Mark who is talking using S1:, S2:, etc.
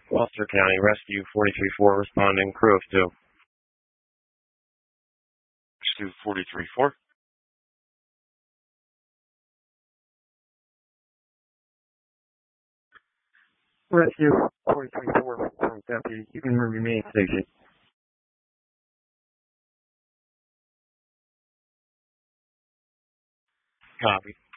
S1: Gloucester County, Rescue 43-4 responding, crew of 2.
S2: Rescue 43-4.
S1: Rescue 43-4 from deputy. You can remain station. Copy.